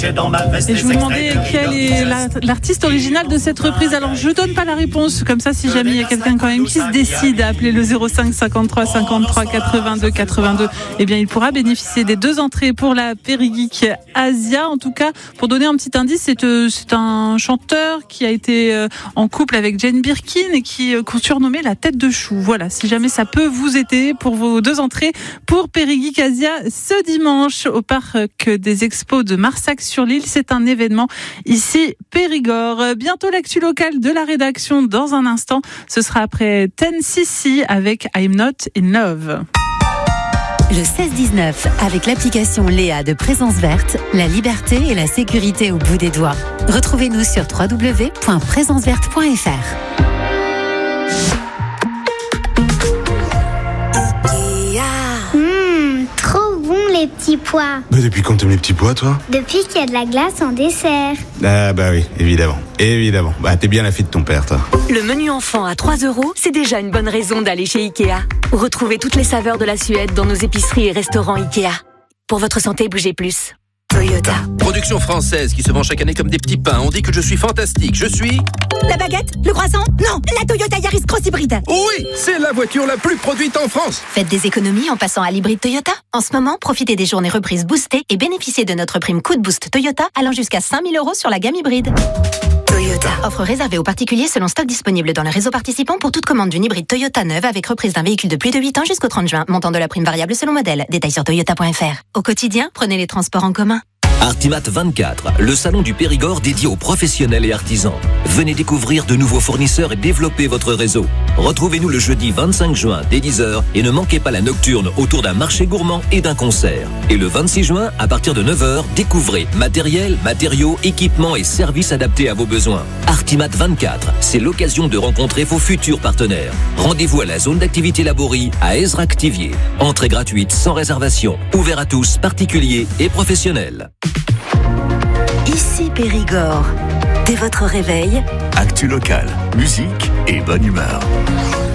Et je vous demandais quel est l'artiste original de cette reprise. Alors je donne pas la réponse, comme ça si jamais il y a quelqu'un quand même qui se décide à appeler le 05 53 53 82 82, eh bien il pourra bénéficier des 2 entrées pour la Périgeek Asia. En tout cas, pour donner un petit indice, c'est un chanteur qui a été en couple avec Jane Birkin et qu'on surnommait la tête de chou. Voilà, si jamais ça peut vous aider pour vos 2 entrées pour Périgeek Asia ce dimanche au parc des expos de Marsac-sur-l'Île. C'est un événement ici Périgord. Bientôt l'actu locale de la rédaction dans un instant. Ce sera après 10cc avec I'm Not in Love. Le 16-19, avec l'application Léa de Présence Verte, la liberté et la sécurité au bout des doigts. Retrouvez-nous sur www.présenceverte.fr. Les petits pois. Mais depuis quand t'aimes les petits pois, toi? Depuis qu'il y a de la glace en dessert. Ah bah oui, évidemment. Bah t'es bien la fille de ton père, toi. Le menu enfant à 3 €, c'est déjà une bonne raison d'aller chez Ikea. Retrouvez toutes les saveurs de la Suède dans nos épiceries et restaurants Ikea. Pour votre santé, bougez plus. Toyota. Production française qui se vend chaque année comme des petits pains. On dit que je suis fantastique. Je suis... La baguette? Le croissant? Non, la Toyota Yaris Cross Hybride. Oui, c'est la voiture la plus produite en France. Faites des économies en passant à l'hybride Toyota. En ce moment, profitez des journées reprises boostées et bénéficiez de notre prime coup de boost Toyota allant jusqu'à 5 000 € sur la gamme hybride. Toyota. Offre réservée aux particuliers selon stock disponible dans le réseau participant pour toute commande d'une hybride Toyota neuve avec reprise d'un véhicule de plus de 8 ans jusqu'au 30 juin. Montant de la prime variable selon modèle. Détails sur toyota.fr. Au quotidien, prenez les transports en commun. Artimat 24, le salon du Périgord dédié aux professionnels et artisans. Venez découvrir de nouveaux fournisseurs et développer votre réseau. Retrouvez-nous le jeudi 25 juin dès 10h et ne manquez pas la nocturne autour d'un marché gourmand et d'un concert. Et le 26 juin, à partir de 9h, découvrez matériel, matériaux, équipements et services adaptés à vos besoins. Artimat 24, c'est l'occasion de rencontrer vos futurs partenaires. Rendez-vous à la zone d'activité Laborie à Ezra-Activier. Entrée gratuite sans réservation. Ouvert à tous, particuliers et professionnels. Ici Périgord. Dès votre réveil, actu local, musique et bonne humeur.